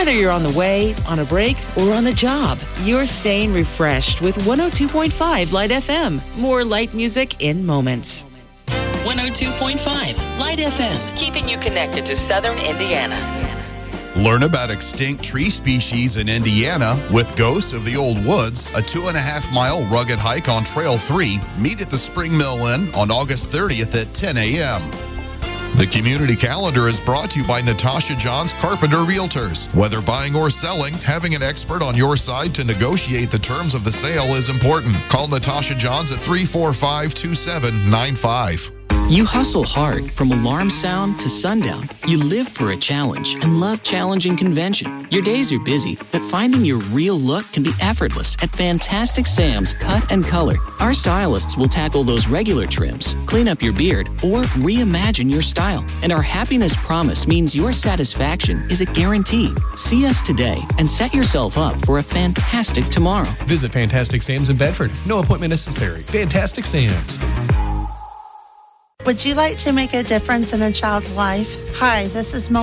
Whether you're on the way, on a break, or on the job, you're staying refreshed with 102.5 Light FM. More light music in moments. 102.5 Light FM, keeping you connected to Southern Indiana. Learn about extinct tree species in Indiana with Ghosts of the Old Woods, a 2.5-mile rugged hike on Trail 3. Meet at the Spring Mill Inn on August 30th at 10 a.m. The community calendar is brought to you by Natasha Johns Carpenter Realtors. Whether buying or selling, having an expert on your side to negotiate the terms of the sale is important. Call Natasha Johns at 345-2795. You hustle hard from alarm sound to sundown. You live for a challenge and love challenging convention. Your days are busy, but finding your real look can be effortless at Fantastic Sam's Cut and Color. Our stylists will tackle those regular trims, clean up your beard, or reimagine your style. And our happiness promise means your satisfaction is a guarantee. See us today and set yourself up for a fantastic tomorrow. Visit Fantastic Sam's in Bedford. No appointment necessary. Fantastic Sam's. Would you like to make a difference in a child's life? Hi, this is Mo